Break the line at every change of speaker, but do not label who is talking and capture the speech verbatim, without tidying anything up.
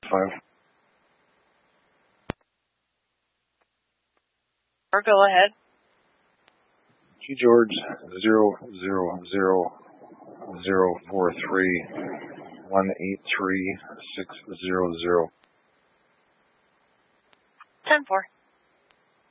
five.
Or go ahead.
Key George zero zero zero zero four three one eight three six zero zero.
Ten four.